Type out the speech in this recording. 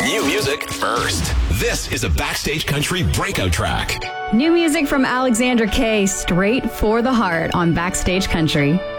New music first. This is a Backstage Country breakout track. New music from Alexandra Kay, Straight for the Heart on Backstage Country.